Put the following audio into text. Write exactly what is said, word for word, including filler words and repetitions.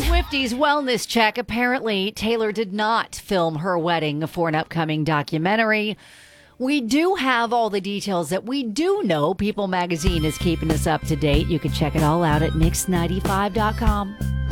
Swifties wellness check. Apparently, Taylor did not film her wedding for an upcoming documentary. We do have all the details that we do know. People Magazine is keeping us up to date. You can check it all out at mix ninety-five dot com.